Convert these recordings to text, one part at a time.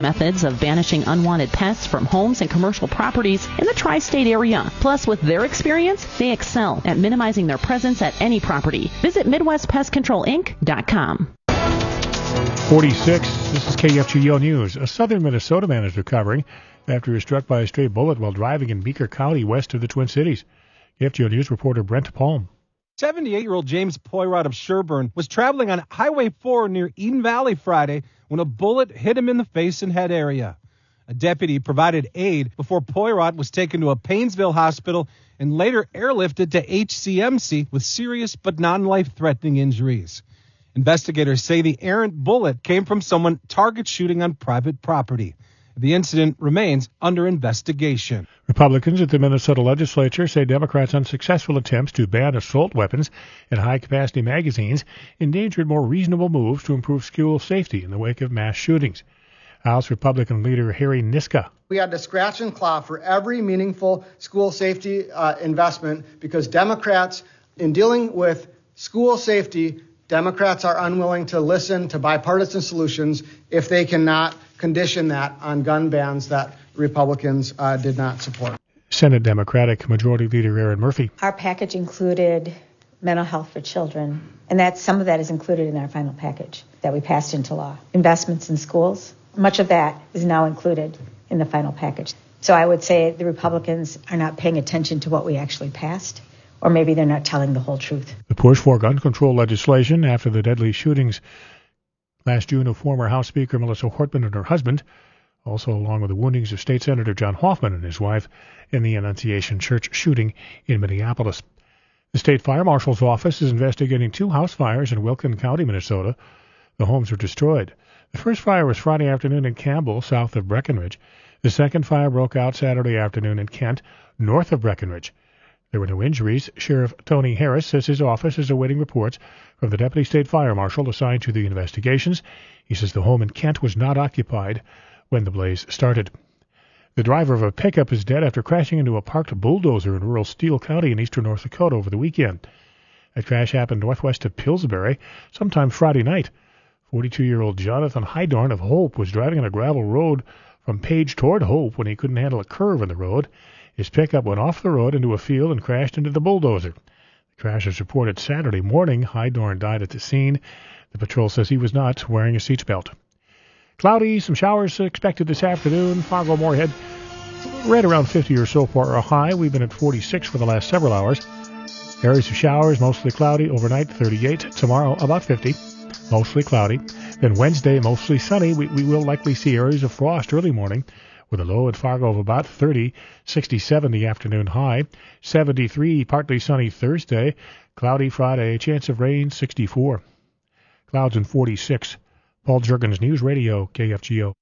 methods of banishing unwanted pests from homes and commercial properties in the tri-state area. Plus, with their experience, they excel at minimizing their presence at any property. Visit MidwestPestControlInc.com. 46. This is KFGO News. A southern Minnesota man is recovering after he was struck by a stray bullet while driving in Meeker County west of the Twin Cities. KFGO News reporter Brent Palm. 78-year-old James Poirot of Sherburne was traveling on Highway 4 near Eden Valley Friday when a bullet hit him in the face and head area. A deputy provided aid before Poirot was taken to a Painesville hospital and later airlifted to HCMC with serious but non-life-threatening injuries. Investigators say the errant bullet came from someone target shooting on private property. The incident remains under investigation. Republicans at the Minnesota legislature say Democrats' unsuccessful attempts to ban assault weapons and high-capacity magazines endangered more reasonable moves to improve school safety in the wake of mass shootings. House Republican leader Harry Niska. We had to scratch and claw for every meaningful school safety investment because Democrats, in dealing with school safety, Democrats are unwilling to listen to bipartisan solutions if they cannot condition that on gun bans that Republicans did not support. Senate Democratic Majority Leader Erin Murphy. Our package included mental health for children, and some of that is included in our final package that we passed into law. Investments in schools, much of that is now included in the final package. So I would say the Republicans are not paying attention to what we actually passed, or maybe they're not telling the whole truth. The push for gun control legislation after the deadly shootings last June of former House Speaker Melissa Hortman and her husband, also along with the woundings of State Senator John Hoffman and his wife in the Annunciation Church shooting in Minneapolis. The State Fire Marshal's office is investigating 2 house fires in Wilkin County, Minnesota. The homes were destroyed. The first fire was Friday afternoon in Campbell, south of Breckenridge. The second fire broke out Saturday afternoon in Kent, north of Breckenridge. There were no injuries. Sheriff Tony Harris says his office is awaiting reports from the Deputy State Fire Marshal assigned to the investigations. He says the home in Kent was not occupied when the blaze started. The driver of a pickup is dead after crashing into a parked bulldozer in rural Steele County in eastern North Dakota over the weekend. That crash happened northwest of Pillsbury sometime Friday night. 42-year-old Jonathan Hydorn of Hope was driving on a gravel road from Page toward Hope when he couldn't handle a curve in the road. His pickup went off the road into a field and crashed into the bulldozer. The crash was reported Saturday morning. Hydorn died at the scene. The patrol says he was not wearing a seatbelt. Cloudy, some showers expected this afternoon. Fargo-Moorhead, right around 50 or so for a high. We've been at 46 for the last several hours. Areas of showers, mostly cloudy. Overnight, 38. Tomorrow, about 50. Mostly cloudy. Then Wednesday, mostly sunny. We will likely see areas of frost early morning, with a low at Fargo of about 30, 67 the afternoon high, 73 partly sunny Thursday, cloudy Friday, chance of rain 64. Clouds in 46. Paul Juergens, News Radio, KFGO.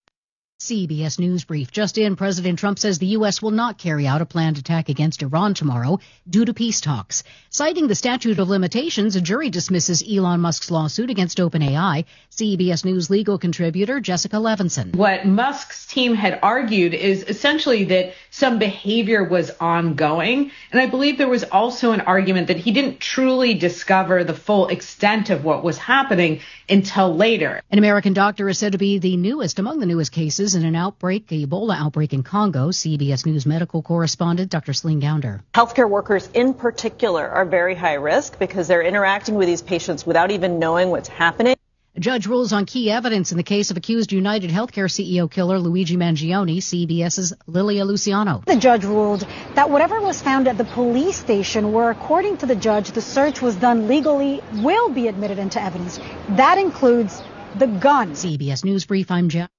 CBS News Brief. Just in, President Trump says the U.S. will not carry out a planned attack against Iran tomorrow due to peace talks. Citing the statute of limitations, a jury dismisses Elon Musk's lawsuit against OpenAI. CBS News legal contributor Jessica Levinson. What Musk's team had argued is essentially that some behavior was ongoing. And I believe there was also an argument that he didn't truly discover the full extent of what was happening until later. An American doctor is said to be among the newest cases in an Ebola outbreak in Congo. CBS News medical correspondent Dr. Celine Gounder. Healthcare workers in particular are very high risk because they're interacting with these patients without even knowing what's happening. A judge rules on key evidence in the case of accused United Healthcare CEO killer Luigi Mangione. CBS's Lilia Luciano. The judge ruled that whatever was found at the police station where, according to the judge, the search was done legally will be admitted into evidence. That includes the gun. CBS News Brief, I'm Jeff.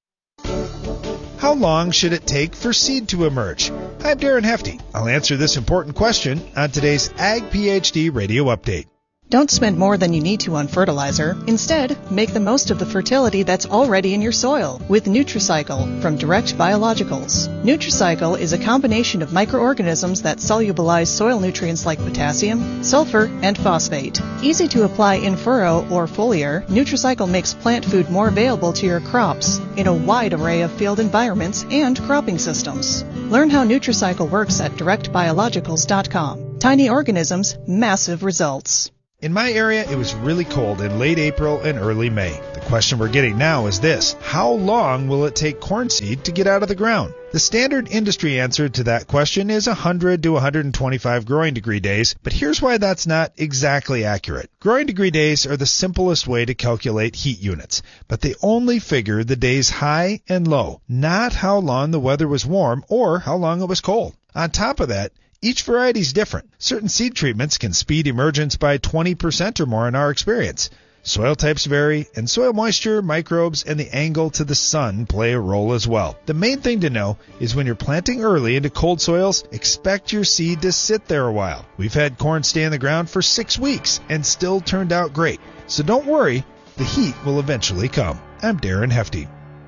How long should it take for seed to emerge? I'm Darren Hefty. I'll answer this important question on today's Ag PhD Radio Update. Don't spend more than you need to on fertilizer. Instead, make the most of the fertility that's already in your soil with Nutricycle from Direct Biologicals. Nutricycle is a combination of microorganisms that solubilize soil nutrients like potassium, sulfur, and phosphate. Easy to apply in furrow or foliar, Nutricycle makes plant food more available to your crops in a wide array of field environments and cropping systems. Learn how Nutricycle works at directbiologicals.com. Tiny organisms, massive results. In my area, it was really cold in late April and early May. The question we're getting now is this: how long will it take corn seed to get out of the ground? The standard industry answer to that question is 100 to 125 growing degree days, but here's why that's not exactly accurate. Growing degree days are the simplest way to calculate heat units, but they only figure the days high and low, not how long the weather was warm or how long it was cold. On top of that, each variety is different. Certain seed treatments can speed emergence by 20% or more in our experience. Soil types vary, and soil moisture, microbes, and the angle to the sun play a role as well. The main thing to know is when you're planting early into cold soils, expect your seed to sit there a while. We've had corn stay in the ground for 6 weeks and still turned out great. So don't worry, the heat will eventually come. I'm Darren Hefty.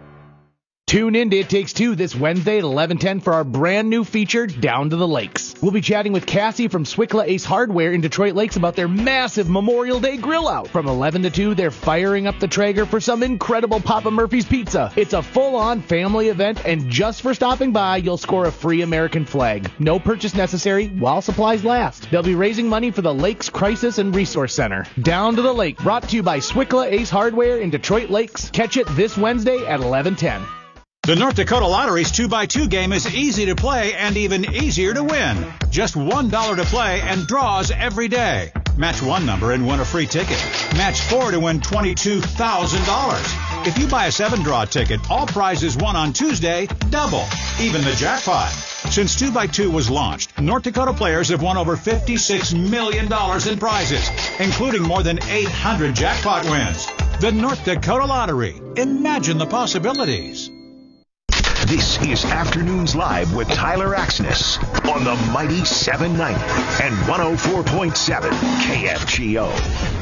Tune in to It Takes Two this Wednesday at 11:10 for our brand new feature, Down to the Lakes. We'll be chatting with Cassie from Swickla Ace Hardware in Detroit Lakes about their massive Memorial Day grill out. From 11 to 2, they're firing up the Traeger for some incredible Papa Murphy's pizza. It's a full-on family event, and just for stopping by, you'll score a free American flag. No purchase necessary while supplies last. They'll be raising money for the Lakes Crisis and Resource Center. Down to the Lake, brought to you by Swickla Ace Hardware in Detroit Lakes. Catch it this Wednesday at 11:10. The North Dakota Lottery's 2x2 game is easy to play and even easier to win. Just $1 to play and draws every day. Match one number and win a free ticket. Match 4 to win $22,000. If you buy a 7-draw ticket, all prizes won on Tuesday double, even the jackpot. Since 2x2 was launched, North Dakota players have won over $56 million in prizes, including more than 800 jackpot wins. The North Dakota Lottery. Imagine the possibilities. This is Afternoons Live with Tyler Axness on the mighty 790 and 104.7 KFGO.